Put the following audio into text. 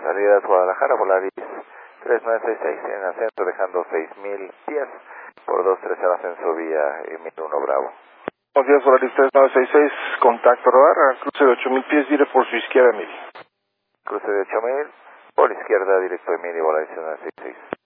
Salida de Guadalajara, Volaris 3966 en ascenso dejando 6000 pies por 23 en ascenso vía Emil 1 Bravo. Buenos días, Volaris 3966, contacto radar, cruce de 8000 pies, dire por su izquierda, Emil. Cruce de 8000, por izquierda directo Emil y Volaris 3966.